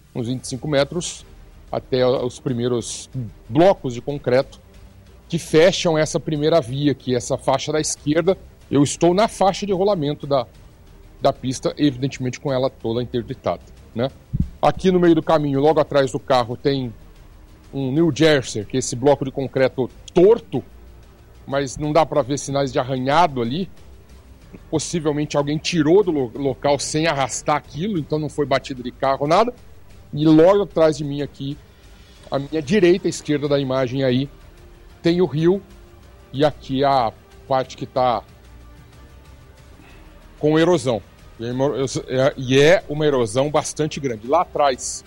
uns 25 metros, até os primeiros blocos de concreto que fecham essa primeira via aqui, essa faixa da esquerda. Eu estou na faixa de rolamento da pista, evidentemente com ela toda interditada, né? Aqui no meio do caminho, logo atrás do carro, tem um New Jersey, que é esse bloco de concreto torto, mas não dá para ver sinais de arranhado ali. Possivelmente alguém tirou do local sem arrastar aquilo, então não foi batido de carro, nada. E logo atrás de mim aqui, à minha direita e esquerda da imagem aí, tem o rio, e aqui a parte que está com erosão. E é uma erosão bastante grande. Lá atrás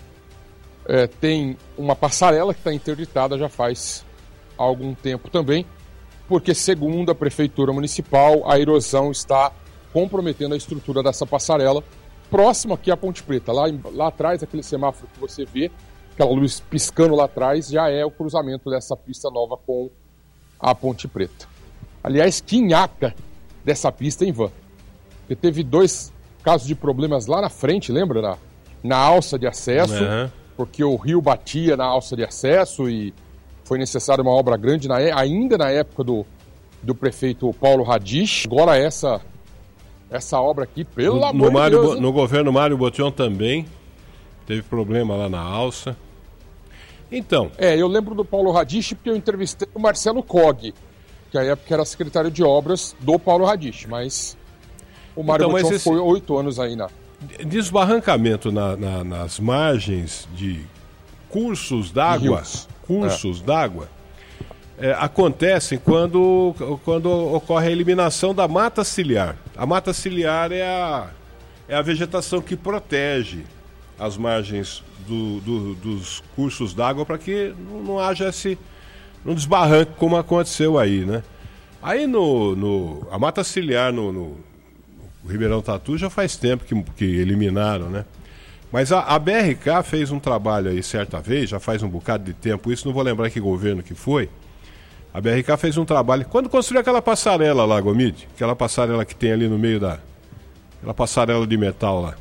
tem uma passarela que está interditada já faz algum tempo também, porque segundo a Prefeitura Municipal, a erosão está comprometendo a estrutura dessa passarela, próximo aqui à Ponte Preta. Lá atrás, aquele semáforo que você vê, aquela luz piscando lá atrás, já é o cruzamento dessa pista nova com a Ponte Preta. Aliás, que nhaca dessa pista, hein, Van? Porque teve 2 casos de problemas lá na frente, lembra? Na alça de acesso, porque o rio batia na alça de acesso e foi necessária uma obra grande, ainda na época do prefeito Paulo Radich. Agora essa obra aqui, pelo amor de Deus. No governo Mário Botion também teve problema lá na alça. Então... eu lembro do Paulo Radich porque eu entrevistei o Marcelo Cog, que à época era secretário de obras do Paulo Radich, mas o Mário Botion foi 8 anos aí na... Desbarrancamento nas margens de cursos d'água... d'água acontecem quando ocorre a eliminação da mata ciliar. A mata ciliar é a vegetação que protege as margens dos cursos d'água para que não haja um desbarranque como aconteceu aí, né? Aí a mata ciliar no Ribeirão Tatu já faz tempo que eliminaram, né? Mas a BRK fez um trabalho aí certa vez, já faz um bocado de tempo, isso não vou lembrar que governo que foi. A BRK fez um trabalho, quando construiu aquela passarela lá, Gomide, aquela passarela que tem ali no meio aquela passarela de metal lá.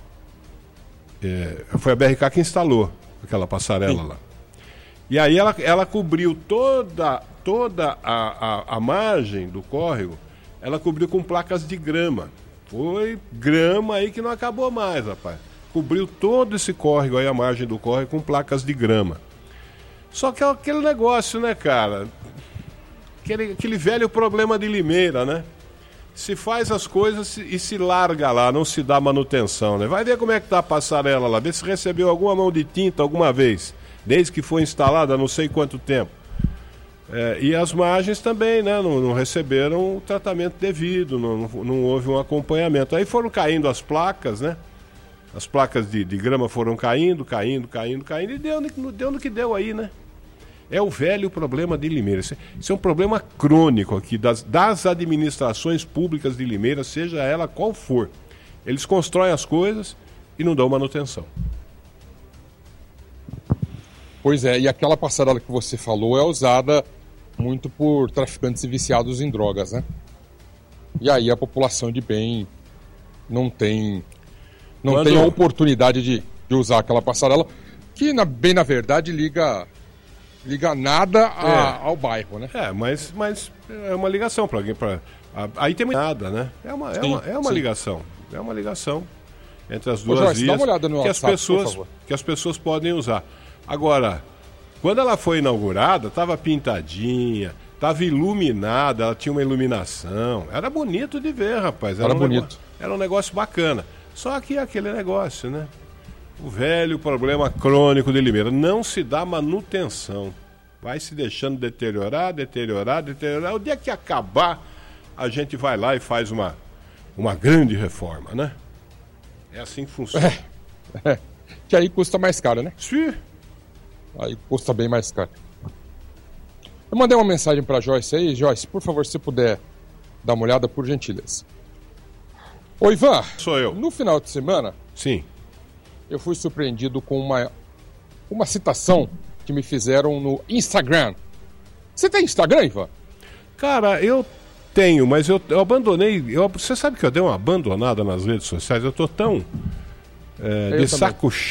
Foi a BRK que instalou aquela passarela lá. E aí ela cobriu toda a margem do córrego, ela cobriu com placas de grama. Foi grama aí que não acabou mais, rapaz. Cobriu todo esse córrego aí, a margem do córrego, com placas de grama. Só que é aquele negócio, né, cara? Aquele velho problema de Limeira, né? Se faz as coisas e se larga lá, não se dá manutenção, né? Vai ver como é que tá a passarela lá, ver se recebeu alguma mão de tinta alguma vez, desde que foi instalada há não sei quanto tempo. E as margens também, né? Não receberam o tratamento devido, não houve um acompanhamento. Aí foram caindo as placas, né? As placas de grama foram caindo, e deu no que deu aí, né? É o velho problema de Limeira. Isso é um problema crônico aqui das administrações públicas de Limeira, seja ela qual for. Eles constroem as coisas e não dão manutenção. Pois é, e aquela passarela que você falou é usada muito por traficantes e viciados em drogas, né? E aí a população de bem não tem a oportunidade de usar aquela passarela, que bem na verdade liga nada ao bairro, né? Mas é uma ligação para alguém. Aí tem nada, né? É uma ligação. É uma ligação entre as duas Joyce, vias dá uma olhada no WhatsApp, que as pessoas podem usar. Agora, quando ela foi inaugurada, estava pintadinha, estava iluminada, ela tinha uma iluminação. Era bonito de ver, rapaz. Era bonito. Era um negócio bacana. Só que aquele negócio, né? O velho problema crônico de Limeira. Não se dá manutenção. Vai se deixando deteriorar. O dia que acabar, a gente vai lá e faz uma grande reforma, né? É assim que funciona. Que aí custa mais caro, né? Sim. Aí custa bem mais caro. Eu mandei uma mensagem pra Joyce aí. Joyce, por favor, se puder dar uma olhada, por gentileza. Ô, Ivan. Sou eu. No final de semana... Sim. Eu fui surpreendido com uma citação que me fizeram no Instagram. Você tem Instagram, Ivan? Cara, eu tenho, mas eu abandonei. Você sabe que eu dei uma abandonada nas redes sociais? Eu tô tão de saco cheio.